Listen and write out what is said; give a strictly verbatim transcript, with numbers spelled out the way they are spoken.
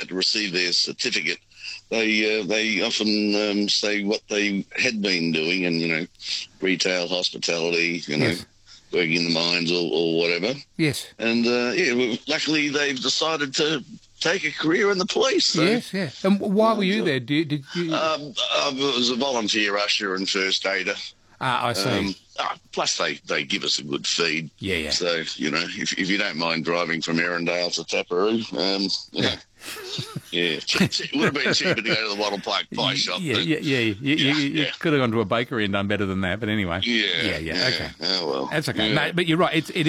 to receive their certificate, they uh, they often um, say what they had been doing, and you know, retail, hospitality, you know, Yes. working in the mines or, or whatever. Yes. And uh, yeah, well, luckily they've decided to take a career in the police. So, Yes, yeah. And why were you uh, there? Did, did you... Um, I was a volunteer usher and first aider. Ah, I see. Um, ah, plus, they, they give us a good feed. Yeah, yeah. So, you know, if if you don't mind driving from Erindale to Taparoo, um, you know, yeah, it would have been cheaper to go to the Wattle Park pie shop. Yeah, but- yeah, yeah. You, you, Yeah, you, you yeah. could have gone to a bakery and done better than that, but anyway. Yeah, Yeah, yeah, okay. Oh, well. That's okay. Yeah. No, but you're right. It's, it